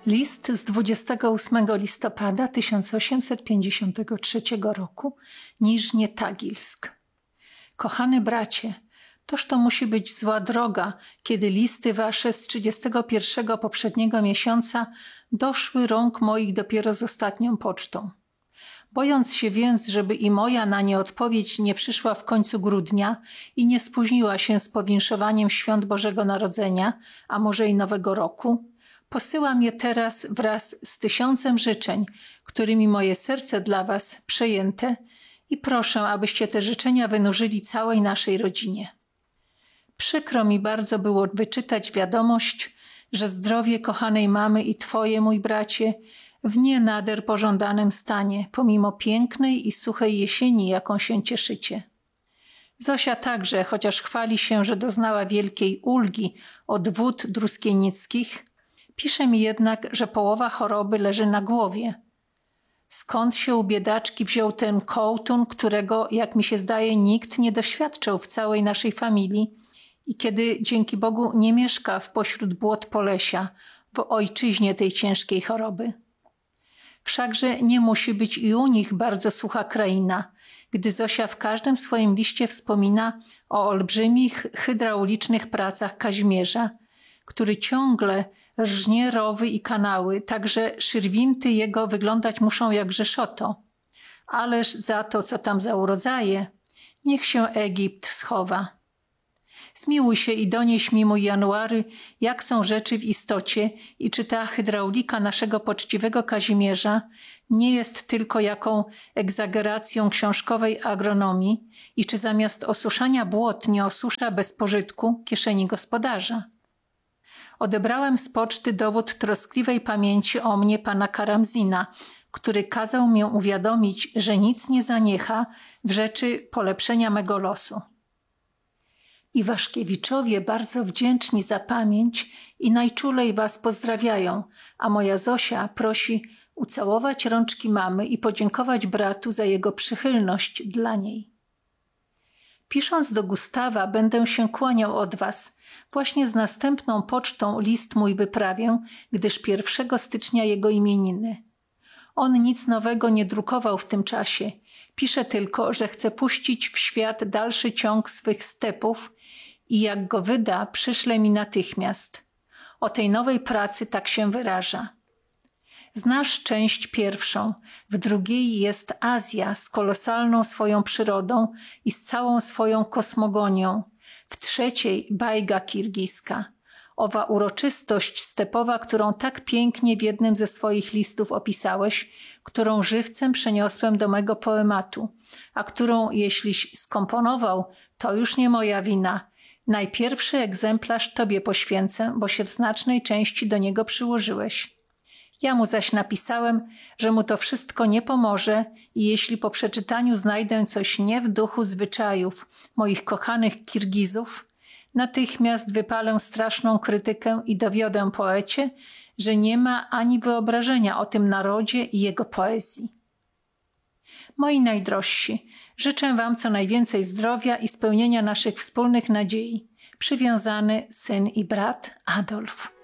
List z 28 listopada 1853 roku, Niżnie Tagilsk. Kochany bracie, toż to musi być zła droga, kiedy listy wasze z 31 poprzedniego miesiąca doszły rąk moich dopiero z ostatnią pocztą. Bojąc się więc, żeby i moja na nie odpowiedź nie przyszła w końcu grudnia i nie spóźniła się z powinszowaniem świąt Bożego Narodzenia, a może i Nowego Roku, posyłam je teraz wraz z 1000 życzeń, którymi moje serce dla was przejęte i proszę, abyście te życzenia wynurzyli całej naszej rodzinie. Przykro mi bardzo było wyczytać wiadomość, że zdrowie kochanej mamy i twoje, mój bracie, w nie nader pożądanym stanie, pomimo pięknej i suchej jesieni, jaką się cieszycie. Zosia także, chociaż chwali się, że doznała wielkiej ulgi od wód druskienickich, pisze mi jednak, że połowa choroby leży na głowie. Skąd się u biedaczki wziął ten kołtun, którego, jak mi się zdaje, nikt nie doświadczał w całej naszej familii i kiedy, dzięki Bogu, nie mieszka w pośród błot Polesia, w ojczyźnie tej ciężkiej choroby. Wszakże nie musi być i u nich bardzo sucha kraina, gdy Zosia w każdym swoim liście wspomina o olbrzymich hydraulicznych pracach Kazimierza, który ciągle rżnie rowy i kanały, także szyrwinty jego wyglądać muszą jak rzeszoto. Ależ za to, co tam za urodzaje, niech się Egipt schowa. Zmiłuj się i donieś mi, mój January, jak są rzeczy w istocie i czy ta hydraulika naszego poczciwego Kazimierza nie jest tylko jaką egzageracją książkowej agronomii i czy zamiast osuszania błot nie osusza bez pożytku kieszeni gospodarza. Odebrałem z poczty dowód troskliwej pamięci o mnie pana Karamzina, który kazał mię uwiadomić, że nic nie zaniecha w rzeczy polepszenia mego losu. Iwaszkiewiczowie bardzo wdzięczni za pamięć i najczulej was pozdrawiają, a moja Zosia prosi ucałować rączki mamy i podziękować bratu za jego przychylność dla niej. Pisząc do Gustawa, będę się kłaniał od was. Właśnie z następną pocztą list mój wyprawię, gdyż 1 stycznia jego imieniny. On nic nowego nie drukował w tym czasie. Pisze tylko, że chce puścić w świat dalszy ciąg swych stepów i jak go wyda, przyszle mi natychmiast. O tej nowej pracy tak się wyraża. Znasz część pierwszą, w drugiej jest Azja z kolosalną swoją przyrodą i z całą swoją kosmogonią, w trzeciej bajga kirgiska. Owa uroczystość stepowa, którą tak pięknie w jednym ze swoich listów opisałeś, którą żywcem przeniosłem do mego poematu, a którą, jeśliś skomponował, to już nie moja wina. Najpierwszy egzemplarz tobie poświęcę, bo się w znacznej części do niego przyłożyłeś. Ja mu zaś napisałem, że mu to wszystko nie pomoże i jeśli po przeczytaniu znajdę coś nie w duchu zwyczajów moich kochanych Kirgizów, natychmiast wypalę straszną krytykę i dowiodę poecie, że nie ma ani wyobrażenia o tym narodzie i jego poezji. Moi najdrożsi, życzę wam co najwięcej zdrowia i spełnienia naszych wspólnych nadziei. Przywiązany syn i brat Adolf.